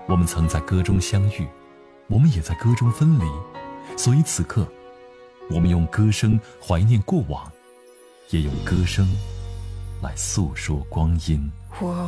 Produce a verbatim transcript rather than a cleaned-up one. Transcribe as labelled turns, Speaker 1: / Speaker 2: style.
Speaker 1: 我们曾在歌中相遇，我们也在歌中分离，所以此刻，我们用歌声怀念过往，也用歌声来诉说光阴。
Speaker 2: 我